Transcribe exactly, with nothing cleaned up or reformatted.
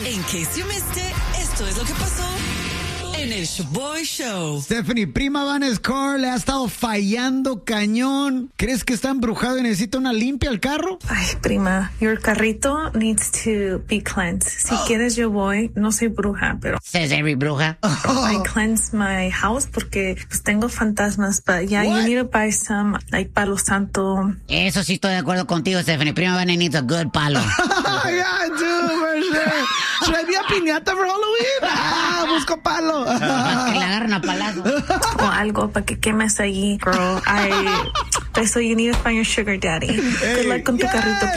In case you missed it, esto es lo que pasó en el Shoboy Show. Stephanie, prima Vanessa Carr le ha estado fallando cañón. ¿Crees que está embrujado y necesita una limpia al carro? Ay, prima, your carrito needs to be cleansed. Si oh. quieres, yo voy. No soy bruja, pero... ¿Soy every bruja? Oh. I cleanse my house porque pues tengo fantasmas. But yeah, What? You need to buy some, like, palo santo. Eso sí estoy de acuerdo contigo, Stephanie. Prima Vanessa needs a good palo. Yeah, dude, for sure. Should I be a piñata for Halloween? Ah, busco palo. Para que le agarren a palazo. O algo para que quemes allí, girl. I, so you need to find your sugar daddy. Good luck con tu carrito.